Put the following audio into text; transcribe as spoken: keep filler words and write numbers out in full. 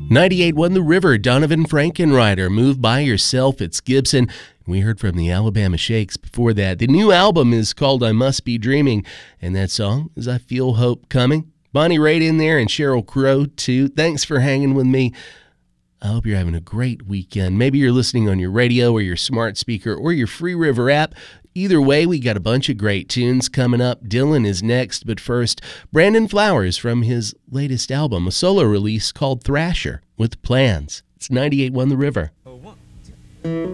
ninety-eight won The River, Donovan Frankenreiter. Move By Yourself, it's Gibson. We heard from the Alabama Shakes before that. The new album is called I Must Be Dreaming, and that song is I Feel Hope Coming. Bonnie Raitt in there and Sheryl Crow, too. Thanks for hanging with me. I hope you're having a great weekend. Maybe you're listening on your radio or your smart speaker or your Free River app. Either way, we got a bunch of great tunes coming up. Dylan is next, but first, Brandon Flowers from his latest album, a solo release called Thrasher with Plans. It's ninety-eight won The River.